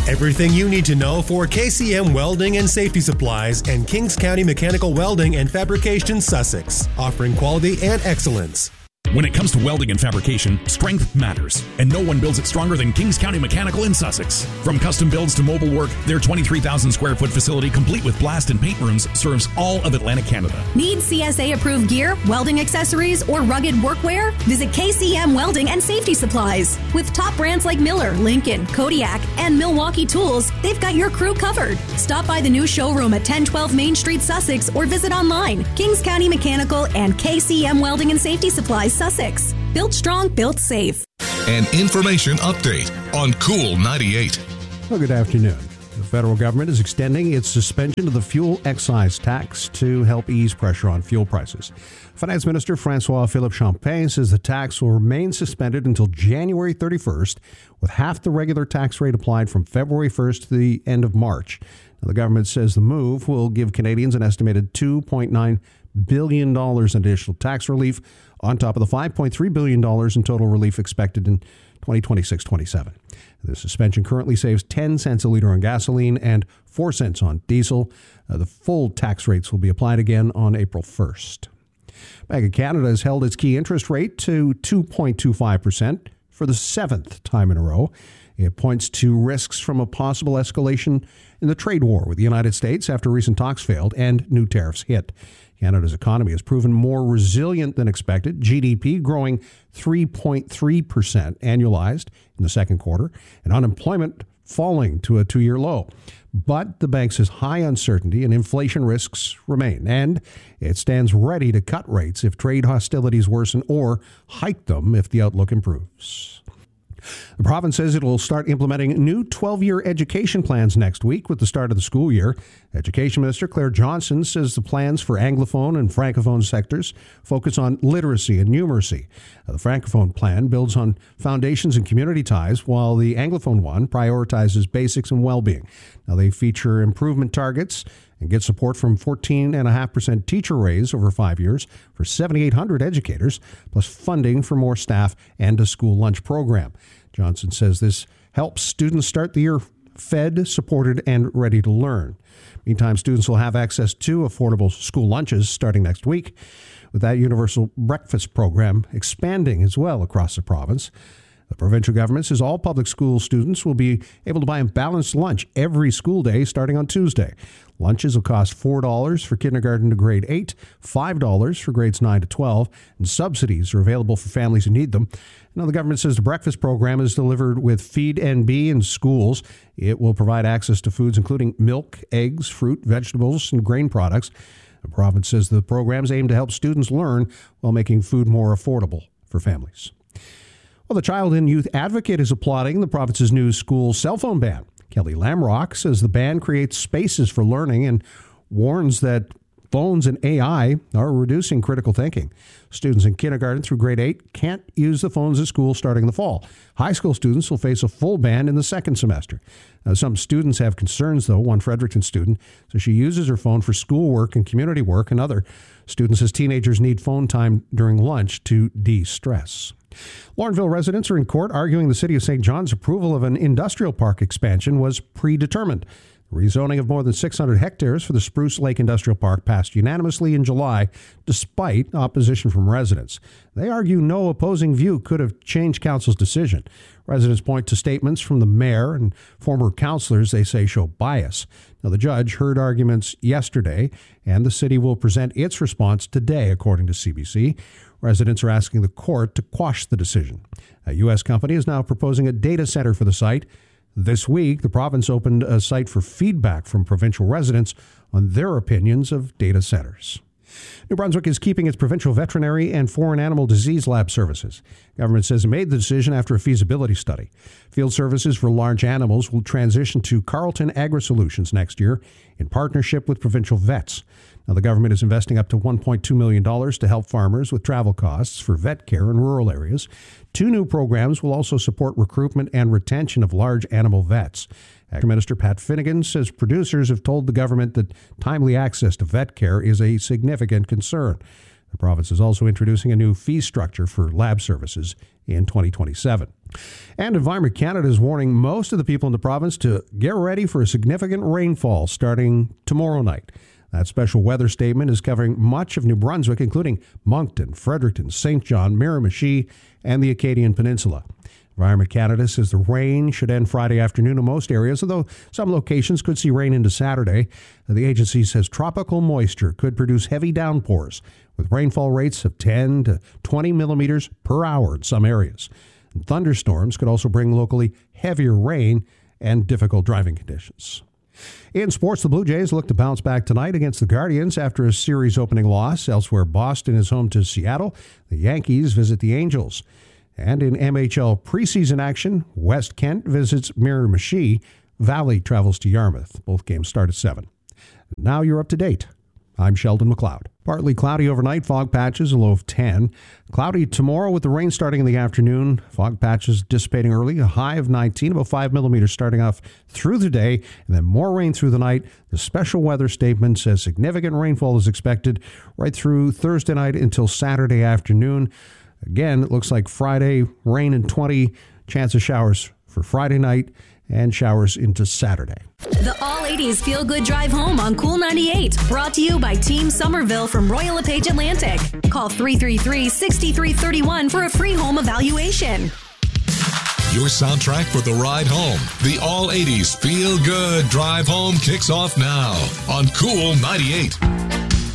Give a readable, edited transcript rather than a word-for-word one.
Everything you need to know for KCM Welding and Safety Supplies and Kings County Mechanical Welding and Fabrication, Sussex, offering quality and excellence. When it comes to welding and fabrication, strength matters, and no one builds it stronger than Kings County Mechanical in Sussex. From custom builds to mobile work, their 23,000 square foot facility, complete with blast and paint rooms, serves all of Atlantic Canada. Need CSA-approved gear, welding accessories, or rugged workwear? Visit KCM Welding and Safety Supplies. With top brands like Miller, Lincoln, Kodiak, and Milwaukee Tools, they've got your crew covered. Stop by the new showroom at 1012 Main Street, Sussex, or visit online. Kings County Mechanical and KCM Welding and Safety Supplies, Sussex. Built strong, built safe. An information update on Cool 98. Well, good afternoon. The federal government is extending its suspension of the fuel excise tax to help ease pressure on fuel prices. Finance Minister Francois-Philippe Champagne says the tax will remain suspended until January 31st, with half the regular tax rate applied from February 1st to the end of March. Now, the government says the move will give Canadians an estimated $2.9 billion in additional tax relief, on top of the $5.3 billion in total relief expected in 2026-27. The suspension currently saves 10 cents a liter on gasoline and 4 cents on diesel. The full tax rates will be applied again on April 1st. Bank of Canada has held its key interest rate to 2.25% for the seventh time in a row. It points to risks from a possible escalation in the trade war with the United States after recent talks failed and new tariffs hit. Canada's economy has proven more resilient than expected, GDP growing 3.3% annualized in the second quarter, and unemployment falling to a two-year low. But the bank says high uncertainty and inflation risks remain, and it stands ready to cut rates if trade hostilities worsen or hike them if the outlook improves. The province says it will start implementing new 12-year education plans next week with the start of the school year. Education Minister Claire Johnson says the plans for Anglophone and Francophone sectors focus on literacy and numeracy. The Francophone plan builds on foundations and community ties, while the Anglophone one prioritizes basics and well-being. Now, they feature improvement targets and get support from 14.5% teacher raise over 5 years for 7,800 educators, plus funding for more staff and a school lunch program. Johnson says this helps students start the year fed, supported, and ready to learn. Meantime, students will have access to affordable school lunches starting next week, with that universal breakfast program expanding as well across the province. The provincial government says all public school students will be able to buy a balanced lunch every school day starting on Tuesday. Lunches will cost $4 for kindergarten to grade 8, $5 for grades 9 to 12, and subsidies are available for families who need them. Now, the government says the breakfast program is delivered with Feed NB in schools. It will provide access to foods including milk, eggs, fruit, vegetables, and grain products. The province says the programs aim to help students learn while making food more affordable for families. Well, the Child and Youth Advocate is applauding the province's new school cell phone ban. Kelly Lamrock says the ban creates spaces for learning and warns that phones and AI are reducing critical thinking. Students in kindergarten through grade 8 can't use the phones at school starting in the fall. High school students will face a full ban in the second semester. Now, some students have concerns, though. One Fredericton student says she uses her phone for schoolwork and community work, and other students says teenagers need phone time during lunch to de-stress. Laurenville residents are in court arguing the City of St. John's approval of an industrial park expansion was predetermined. The rezoning of more than 600 hectares for the Spruce Lake Industrial Park passed unanimously in July, despite opposition from residents. They argue no opposing view could have changed council's decision. Residents point to statements from the mayor and former councillors they say show bias. Now, the judge heard arguments yesterday, and the city will present its response today, according to CBC. Residents are asking the court to quash the decision. A U.S. company is now proposing a data center for the site. This week, the province opened a site for feedback from provincial residents on their opinions of data centers. New Brunswick is keeping its provincial veterinary and foreign animal disease lab services. Government says it made the decision after a feasibility study. Field services for large animals will transition to Carleton Agri-Solutions next year in partnership with provincial vets. Now, the government is investing up to $1.2 million to help farmers with travel costs for vet care in rural areas. 2 new programs will also support recruitment and retention of large animal vets. Agri Minister Pat Finnegan says producers have told the government that timely access to vet care is a significant concern. The province is also introducing a new fee structure for lab services in 2027. And Environment Canada is warning most of the people in the province to get ready for a significant rainfall starting tomorrow night. That special weather statement is covering much of New Brunswick, including Moncton, Fredericton, St. John, Miramichi, and the Acadian Peninsula. Environment Canada says the rain should end Friday afternoon in most areas, although some locations could see rain into Saturday. The agency says tropical moisture could produce heavy downpours with rainfall rates of 10 to 20 millimeters per hour in some areas. And thunderstorms could also bring locally heavier rain and difficult driving conditions. In sports, the Blue Jays look to bounce back tonight against the Guardians after a series opening loss. Elsewhere, Boston is home to Seattle. The Yankees visit the Angels. And in MHL preseason action, West Kent visits Miramichi. Valley travels to Yarmouth. Both games start at 7. Now you're up to date. I'm Sheldon McLeod. Partly cloudy overnight, fog patches, a low of 10. Cloudy tomorrow with the rain starting in the afternoon. Fog patches dissipating early, a high of 19, about 5 millimeters starting off through the day, and then more rain through the night. The special weather statement says significant rainfall is expected right through Thursday night until Saturday afternoon. Again, it looks like Friday, rain and 20, chance of showers for Friday night, and showers into Saturday. The All-80s Feel Good Drive Home on Cool 98. Brought to you by Team Somerville from Royal LePage Atlantic. Call 333-6331 for a free home evaluation. Your soundtrack for the ride home. The All-80s Feel Good Drive Home kicks off now on Cool 98.